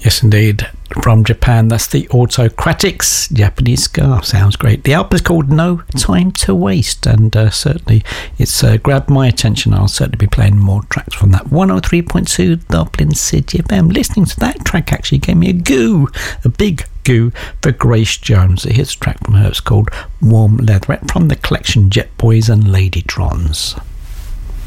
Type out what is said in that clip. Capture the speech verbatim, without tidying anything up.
Yes, indeed. From Japan, that's the Autocratics, Japanese ska. Sounds great. The album is called No Time to Waste, and uh, certainly it's uh, grabbed my attention. I'll certainly be playing more tracks from that. one oh three point two Dublin City F M. Listening to that track actually gave me a goo, a big goo for Grace Jones. Here's a track from her. It's called Warm Leatherette from the collection Jet Boys and Ladytrons.